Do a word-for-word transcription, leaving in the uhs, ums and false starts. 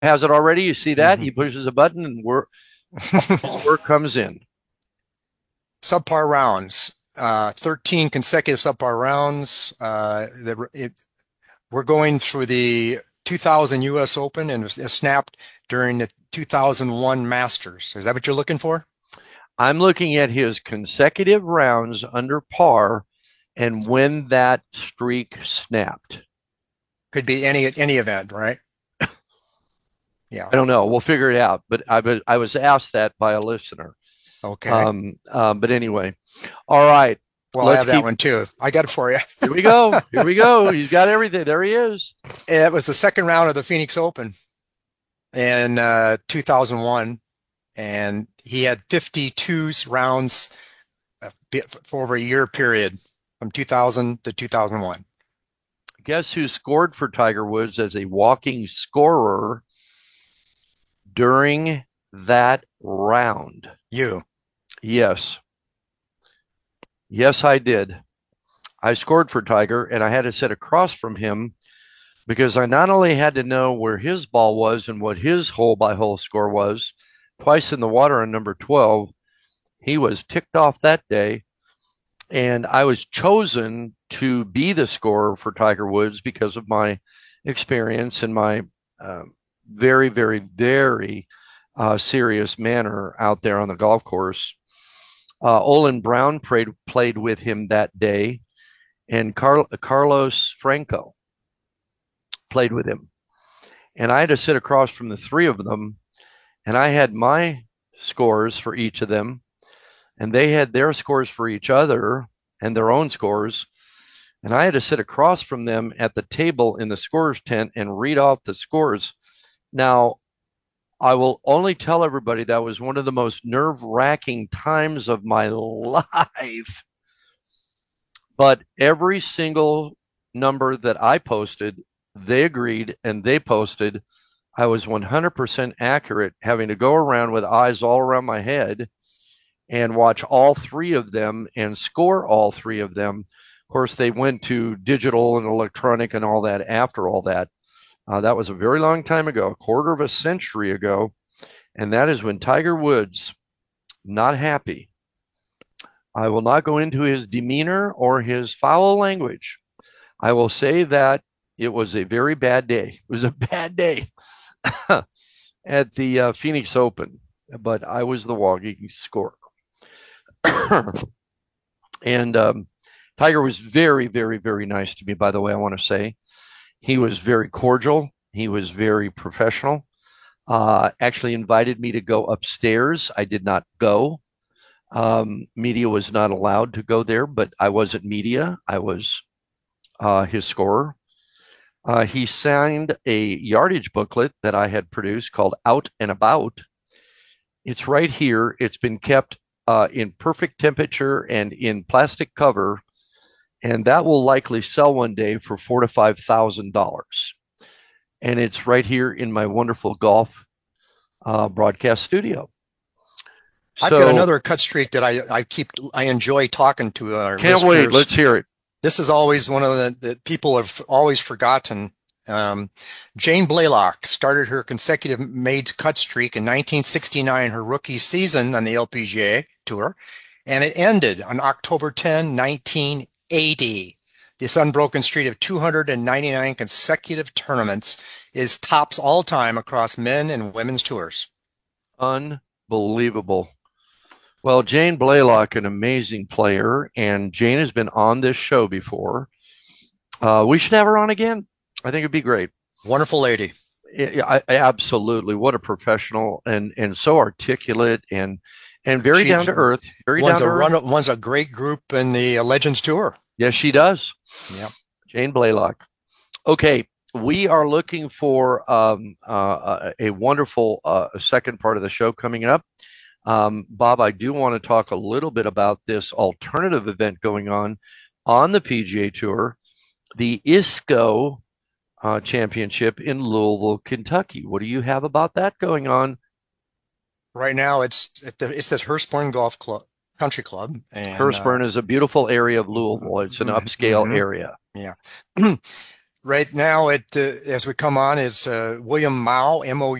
has it already. You see that? Hmm. He pushes a button and work, his work comes in. Subpar rounds, uh, thirteen consecutive subpar rounds. Uh, the, it, we're going through the two thousand U S Open and it snapped during the two thousand one Masters. Is that what you're looking for? I'm looking at his consecutive rounds under par and when that streak snapped. Could be any any event, right? Yeah. I don't know. We'll figure it out. But I was I was asked that by a listener. Okay. Um, um, but anyway, all right. Well, I Let's have that keep. one too. I got it for you. Here we go. Here we go. He's got everything. There he is. It was the second round of the Phoenix Open in uh, two thousand one, and he had fifty-two rounds uh, for over a year period from two thousand to two thousand one. Guess who scored for Tiger Woods as a walking scorer during that round? You. Yes. Yes, I did. I scored for Tiger and I had to sit across from him because I not only had to know where his ball was and what his hole by hole score was, twice in the water on number twelve. He was ticked off that day. And I was chosen to be the scorer for Tiger Woods because of my experience and my uh, very, very, very uh, serious manner out there on the golf course. Uh, Olin Brown played, played with him that day, and Car- Carlos Franco played with him. And I had to sit across from the three of them, and I had my scores for each of them, and they had their scores for each other and their own scores. And I had to sit across from them at the table in the scorer's tent and read off the scores. Now, I will only tell everybody that was one of the most nerve wracking times of my life. But every single number that I posted, they agreed and they posted. I was one hundred percent accurate, having to go around with eyes all around my head and watch all three of them and score all three of them. Of course, they went to digital and electronic and all that after all that. Uh, that was a very long time ago, a quarter of a century ago. And that is when Tiger Woods, not happy. I will not go into his demeanor or his foul language. I will say that it was a very bad day. It was a bad day at the uh, Phoenix Open, but I was the walking scorer. And um, Tiger was very, very, very nice to me, by the way, I want to say. He was very cordial. He was very professional. Uh, actually invited me to go upstairs. I did not go. Um, media was not allowed to go there, but I wasn't media. I was uh, his scorer. Uh, he signed a yardage booklet that I had produced called Out and About. It's right here. It's been kept uh, in perfect temperature and in plastic cover, and that will likely sell one day for four to five thousand dollars. And it's right here in my wonderful golf uh, broadcast studio. I've got So another cut streak that I, I keep I enjoy talking to our can't wait. listeners. Let's hear it. This is always one of the that people have always forgotten. Um, Jane Blaylock started her consecutive made cut streak in nineteen sixty-nine, her rookie season on the L P G A Tour, and it ended on October tenth, nineteen eighty. This unbroken streak of two hundred ninety-nine consecutive tournaments is tops all time across men and women's tours. Unbelievable. Well, Jane Blaylock, an amazing player, and Jane has been on this show before. Uh, we should have her on again. I think it'd be great. Wonderful lady. I, I, absolutely, what a professional and and so articulate and and very She down to earth. Very runs down to a earth. run runs a great group in the Legends Tour. Yes, she does. Yeah. Jane Blaylock. Okay, we are looking for um, uh, a wonderful uh, second part of the show coming up. Um, Bob, I do want to talk a little bit about this alternative event going on on the P G A Tour, the I S C O uh, Championship in Louisville, Kentucky. What do you have about that going on? Right now, it's at the, it's at Hurstbourne Golf Club Country Club, and uh, Hurstbourne is a beautiful area of Louisville. It's an upscale mm-hmm. area. Yeah. right now, it uh, as we come on is uh, William Mou, M O